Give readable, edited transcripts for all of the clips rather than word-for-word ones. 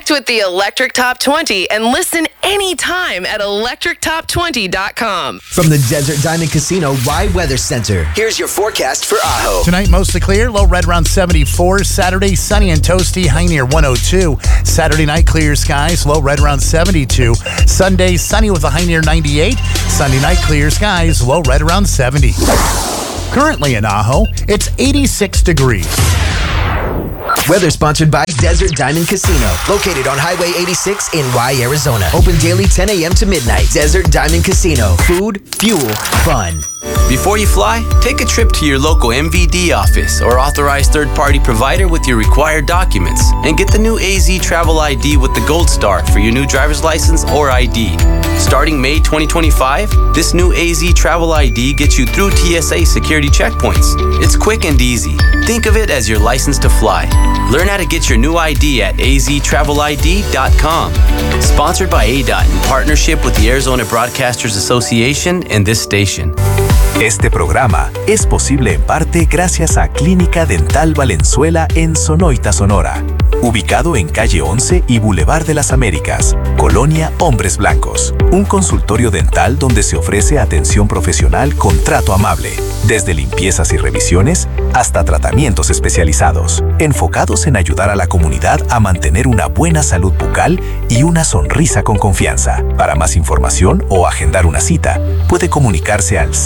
Connect with the Electric Top 20 and listen anytime at electrictop20.com. From the Desert Diamond Casino Rye Weather Center, here's your forecast for Ajo. Tonight, mostly clear, low red around 74. Saturday, sunny and toasty, high near 102. Saturday night, clear skies, low red around 72. Sunday, sunny with a high near 98. Sunday night, clear skies, low red around 70. Currently in Ajo, it's 86 degrees. Weather sponsored by Desert Diamond Casino, located on Highway 86 in Rye, Arizona. Open daily 10 a.m. to midnight. Desert Diamond Casino. Food, fuel, fun. Before you fly, take a trip to your local MVD office or authorized third-party provider with your required documents and get the new AZ Travel ID with the Gold Star for your new driver's license or ID. Starting May 2025, this new AZ Travel ID gets you through TSA security checkpoints. It's quick and easy. Think of it as your license to fly. Learn how to get your new ID at aztravelid.com. Sponsored by ADOT in partnership with the Arizona Broadcasters Association and this station. Este programa es posible en parte gracias a Clínica Dental Valenzuela en Sonoita, Sonora. Ubicado en calle 11 y Boulevard de las Américas, Colonia Hombres Blancos. Un consultorio dental donde se ofrece atención profesional con trato amable. Desde limpiezas y revisiones hasta tratamientos especializados. Enfocados en ayudar a la comunidad a mantener una buena salud bucal y una sonrisa con confianza. Para más información o agendar una cita, puede comunicarse al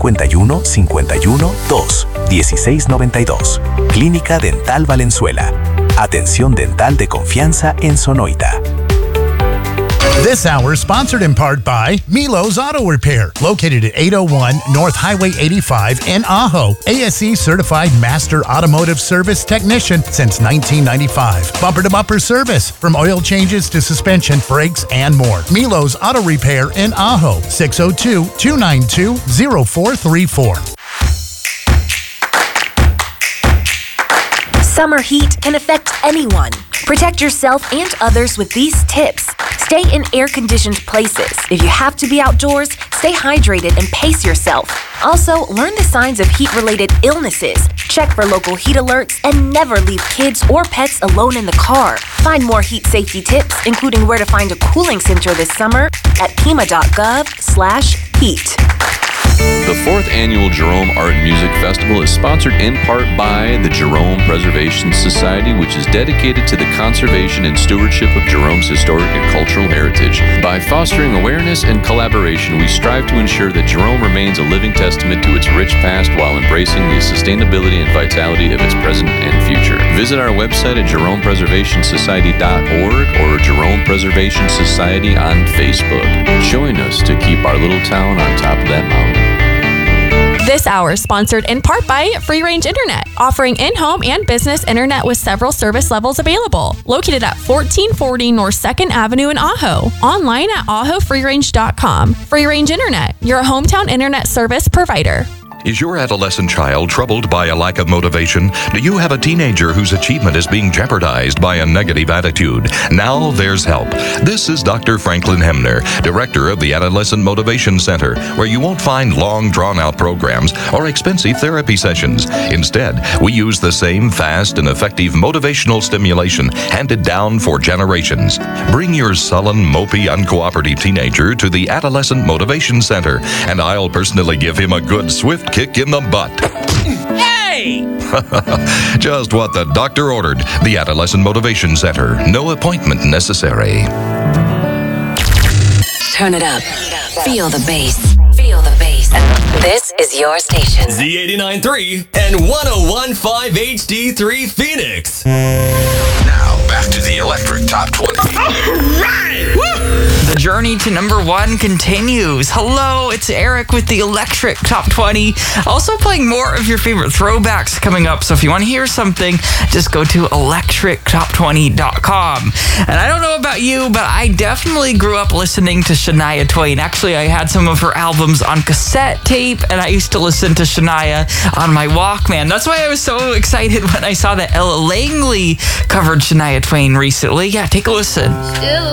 651-51-2-1692. Clínica Dental Valenzuela. Atención dental de confianza en Sonoita. This hour sponsored in part by Milo's Auto Repair, located at 801 North Highway 85 in Ajo. ASE certified master automotive service technician since 1995. Bumper-to-bumper service, from oil changes to suspension, brakes, and more. Milo's Auto Repair in Ajo, 602-292-0434. Summer heat can affect anyone. Protect yourself and others with these tips. Stay in air-conditioned places. If you have to be outdoors, stay hydrated and pace yourself. Also, learn the signs of heat-related illnesses. Check for local heat alerts and never leave kids or pets alone in the car. Find more heat safety tips, including where to find a cooling center this summer at pima.gov/heat. The 4th Annual Jerome Art and Music Festival is sponsored in part by the Jerome Preservation Society, which is dedicated to the conservation and stewardship of Jerome's historic and cultural heritage. By fostering awareness and collaboration, we strive to ensure that Jerome remains a living testament to its rich past while embracing the sustainability and vitality of its present and future. Visit our website at jerompreservationsociety.org or Jerome Preservation Society on Facebook. Join us to keep our little town on top of that mountain. This hour is sponsored in part by Free Range Internet, offering in-home and business internet with several service levels available. Located at 1440 North 2nd Avenue in Ajo. Online at ajofreerange.com. Free Range Internet, your hometown internet service provider. Is your adolescent child troubled by a lack of motivation? Do you have a teenager whose achievement is being jeopardized by a negative attitude? Now there's help. This is Dr. Franklin Hemner, Director of the Adolescent Motivation Center, where you won't find long, drawn-out programs or expensive therapy sessions. Instead, we use the same fast and effective motivational stimulation handed down for generations. Bring your sullen, mopey, uncooperative teenager to the Adolescent Motivation Center, and I'll personally give him a good, swift kick in the butt. Hey! Just what the doctor ordered. The Adolescent Motivation Center. No appointment necessary. Turn it up. Feel the bass. Feel the bass. This is your station. Z89.3 and 101.5 HD3 Phoenix. Now back to the Electric Top 20. All right! Woo! The journey to number 1 continues. Hello, it's Eric with the Electric Top 20. Also playing more of your favorite throwbacks coming up. So if you want to hear something, just go to electrictop20.com. And I don't know about you, but I definitely grew up listening to Shania Twain. Actually, I had some of her albums on cassette tape, and I used to listen to Shania on my Walkman. That's why I was so excited when I saw that Ella Langley covered Shania Twain recently. Yeah, take a listen. Still